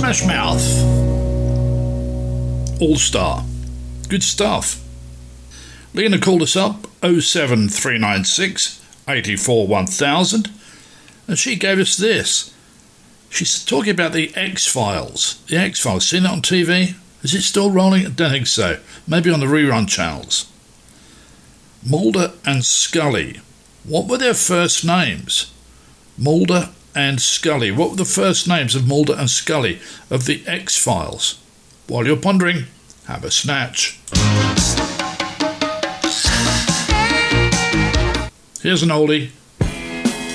Smash Mouth. All Star. Good stuff. Lena called us up 07396 84 1000 and she gave us this. She's talking about the X-Files. The X-Files, seen it on TV? Is it still rolling? I don't think so. Maybe on the rerun channels. Mulder and Scully. What were their first names? Mulder and Scully. What were the first names of Mulder and Scully of the X-Files? While you're pondering, have a snatch. Here's an oldie.